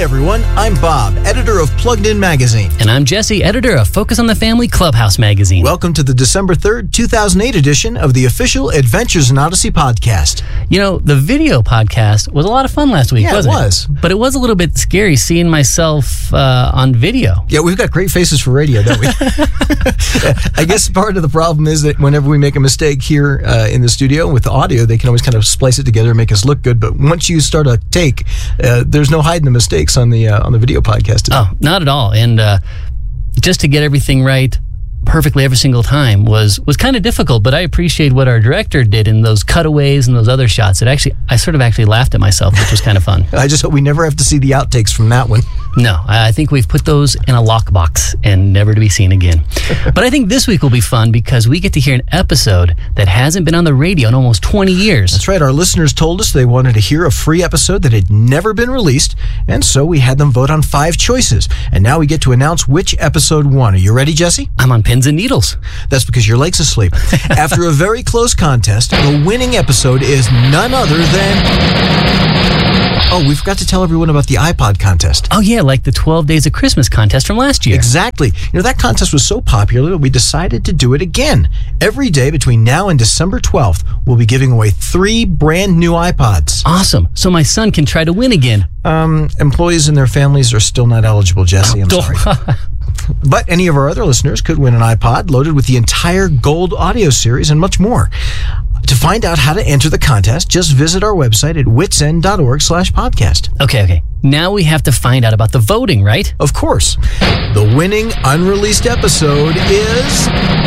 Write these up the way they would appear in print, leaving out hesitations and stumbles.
Hi, everyone. I'm Bob, editor of Plugged In Magazine. And I'm Jesse, editor of Focus on the Family Clubhouse Magazine. Welcome to the December 3rd, 2008 edition of the official Adventures in Odyssey podcast. You know, the video podcast was a lot of fun last week, wasn't it? Yeah, it was. But it was a little bit scary seeing myself on video. Yeah, we've got great faces for radio, don't we? I guess part of the problem is that whenever we make a mistake here in the studio with the audio, they can always kind of splice it together and make us look good. But once you start a take, there's no hiding the mistakes on the video podcast. Oh, not at all. And just to get everything right perfectly every single time was kind of difficult, but I appreciate what our director did in those cutaways and those other shots. I sort of actually laughed at myself, which was kind of fun. I just hope we never have to see the outtakes from that one. No, I think we've put those in a lockbox and never to be seen again. But I think this week will be fun because we get to hear an episode that hasn't been on the radio in almost 20 years. That's right. Our listeners told us they wanted to hear a free episode that had never been released, and so we had them vote on 5 choices. And now we get to announce which episode won. Are you ready, Jesse? I'm on pins and needles. That's because your leg's asleep. After a very close contest, the winning episode is none other than... Oh, we forgot to tell everyone about the iPod contest. Oh, yeah, like the 12 Days of Christmas contest from last year. Exactly. You know, that contest was so popular that we decided to do it again. Every day between now and December 12th, we'll be giving away 3 brand new iPods. Awesome. So my son can try to win again. Employees and their families are still not eligible, Jesse. I'm sorry. But any of our other listeners could win an iPod loaded with the entire Gold audio series and much more. To find out how to enter the contest, just visit our website at witsend.org/podcast. Okay. Now we have to find out about the voting, right? Of course. The winning unreleased episode is...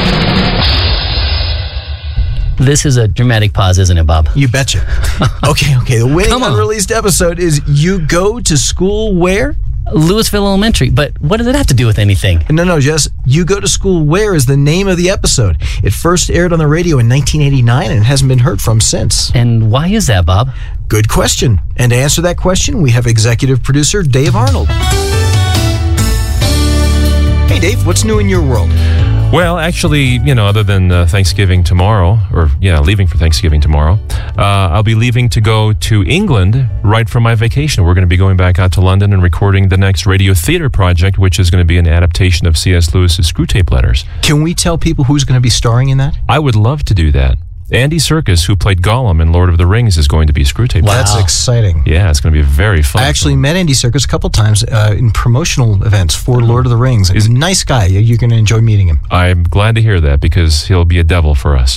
This is a dramatic pause, isn't it, Bob? You betcha. Okay. The winning unreleased episode is You Go to School Where? Louisville Elementary. But what does it have to do with anything? No, Jess. You Go to School Where is the name of the episode. It first aired on the radio in 1989 and hasn't been heard from since. And why is that, Bob? Good question. And to answer that question, we have executive producer Dave Arnold. Hey, Dave, what's new in your world? Well, actually, other than Thanksgiving tomorrow, leaving for Thanksgiving tomorrow, I'll be leaving to go to England right from my vacation. We're going to be going back out to London and recording the next radio theater project, which is going to be an adaptation of C.S. Lewis's Screwtape Letters. Can we tell people who's going to be starring in that? I would love to do that. Andy Serkis, who played Gollum in Lord of the Rings, is going to be Screwtape. Wow. That's exciting. Yeah, it's going to be very fun. I actually met Andy Serkis a couple times in promotional events for Lord of the Rings. He's a nice guy. You're going to enjoy meeting him. I'm glad to hear that because he'll be a devil for us.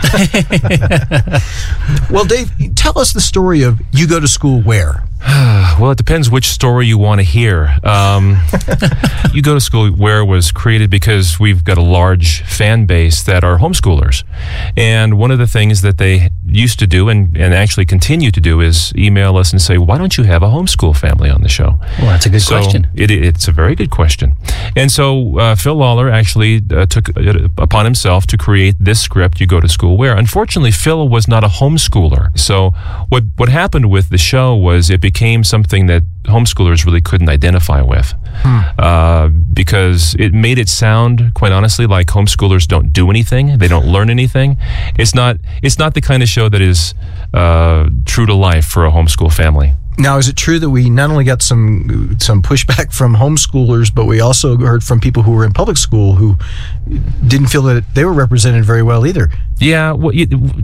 Well, Dave, tell us the story of You Go to School Where? Well, it depends which story you want to hear. You Go to School Where was created because we've got a large fan base that are homeschoolers. And one of the things that they used to do and actually continue to do is email us and say, why don't you have a homeschool family on the show? Well, that's a good question. It's a very good question. And so Phil Lawler actually took it upon himself to create this script, You Go to School Where. Unfortunately, Phil was not a homeschooler. So what happened with the show was it became something that homeschoolers really couldn't identify with because it made it sound, quite honestly, like homeschoolers don't do anything. They don't learn anything. It's not the kind of show that is true to life for a homeschool family. Now, is it true that we not only got some pushback from homeschoolers, but we also heard from people who were in public school who didn't feel that they were represented very well either? Yeah, well,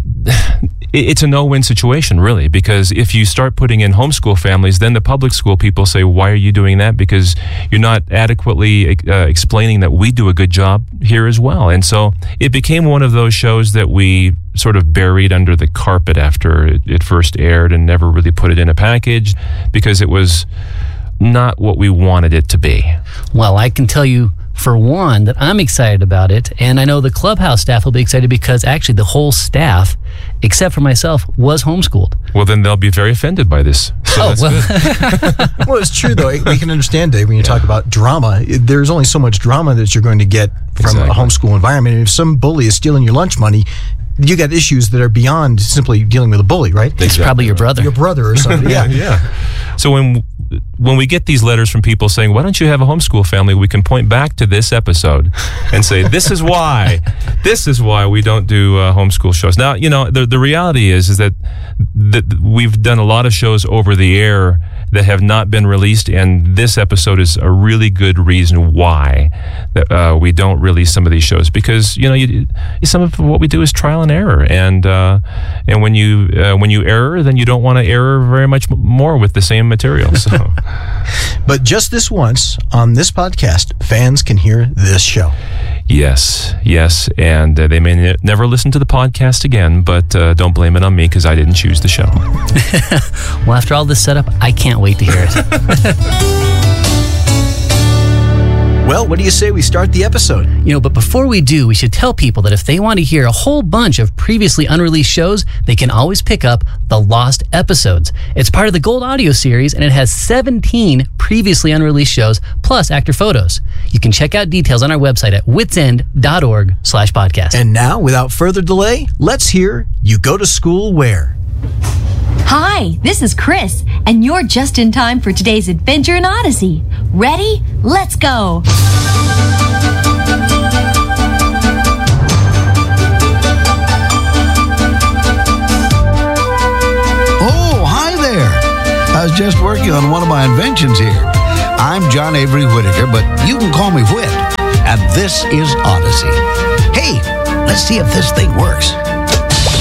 it's a no-win situation, really, because if you start putting in homeschool families, then the public school people say, why are you doing that? Because you're not adequately explaining that we do a good job here as well. And so it became one of those shows that we sort of buried under the carpet after it first aired and never really put it in a package because it was not what we wanted it to be. Well, I can tell you for one that I'm excited about it, and I know the Clubhouse staff will be excited because actually the whole staff, except for myself, was homeschooled. Well, then they'll be very offended by this. So that's good. Well, it's true, though. We can understand, Dave, when you talk about drama, there's only so much drama that you're going to get from a homeschool environment. And if some bully is stealing your lunch money, you got issues that are beyond simply dealing with a bully, right? It's probably your brother. Your brother or somebody. Yeah. So when we get these letters from people saying, why don't you have a homeschool family, we can point back to this episode and say, this is why we don't do homeschool shows. Now, the reality is that we've done a lot of shows over the air that have not been released, and this episode is a really good reason why that we don't release some of these shows, because some of what we do is trial and error, and when you error, then you don't want to error very much more with the same material. So, but just this once on this podcast, fans can hear this show. Yes, and they may never listen to the podcast again, but don't blame it on me because I didn't choose the show. Well, after all this setup, I can't wait to hear it. Well, what do you say we start the episode? But before we do, we should tell people that if they want to hear a whole bunch of previously unreleased shows, they can always pick up the Lost Episodes. It's part of the Gold Audio series, and it has 17 previously unreleased shows, plus actor photos. You can check out details on our website at witsend.org/podcast. And now, without further delay, let's hear You Go to School Where? Hi, this is Chris, and you're just in time for today's adventure in Odyssey. Ready? Let's go! Oh, hi there! I was just working on one of my inventions here. I'm John Avery Whitaker, but you can call me Whit, and this is Odyssey. Hey, let's see if this thing works.